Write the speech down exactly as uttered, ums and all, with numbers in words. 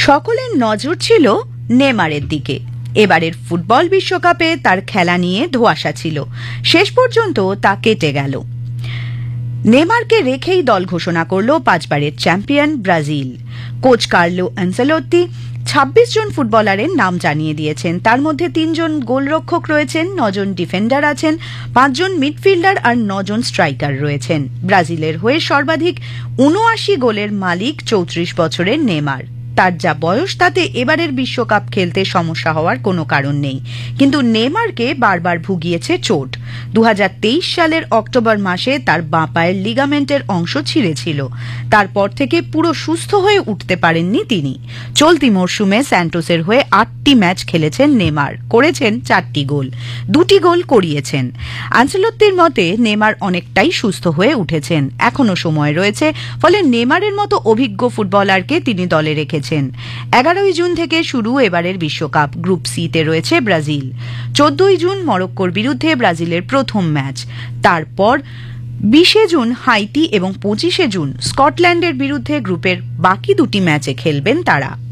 সকলের নজর ছিল নেমারের দিকে। এবারের ফুটবল বিশ্বকাপে তার খেলা নিয়ে ধোঁয়াশা ছিল, শেষ পর্যন্ত তা কেটে গেল। নেমারকে রেখেই দল ঘোষণা করল পাঁচবারের champion Brazil. Coach Carlo Ancelotti ছাব্বিশ জন ফুটবলারের নাম জানিয়ে দিয়েছেন। তার মধ্যে তিনজন গোলরক্ষক রয়েছেন, নজন ডিফেন্ডার আছেন, পাঁচজন মিডফিল্ডার আর নজন স্ট্রাইকার রয়েছেন। ব্রাজিলের হয়ে সর্বাধিক উনআশি গোলের মালিক চৌত্রিশ বছরের নেমার। তার যা বয়স তাতে এবারের বিশ্বকাপ খেলতে সমস্যা হওয়ার কোনো কারণ নেই, কিন্তু নেমারকে বারবার ভুগিয়েছে চোট। দু হাজার তেইশ সালের অক্টোবর মাসে তার বাঁ পায়ের লিগামেন্টের অংশ ছিঁড়েছিল। তারপর থেকে পুরো সুস্থ হয়ে উঠতে পারেননি তিনি। চলতি মরশুমে স্যান্টোসের হয়ে আটটি ম্যাচ খেলেছেন নেমার, করেছেন চারটি গোল, দুটি গোল করিয়েছেন। আনচেলোত্তির মতে নেমার অনেকটাই সুস্থ হয়ে উঠেছেন, এখনো সময় রয়েছে, ফলে নেমারের মতো অভিজ্ঞ ফুটবলারকে তিনি দলে রেখেছেন। এগারোই জুন থেকে শুরু এবারের বিশ্বকাপ। গ্রুপ সিতে রয়েছে ব্রাজিল। চোদ্দই জুন মরক্কোর বিরুদ্ধে ব্রাজিলের প্রথম ম্যাচ। তারপর বিশে জুন হাইতি এবং পঁচিশে জুন স্কটল্যান্ডের বিরুদ্ধে গ্রুপের বাকি দুটি ম্যাচে খেলবেন তারা।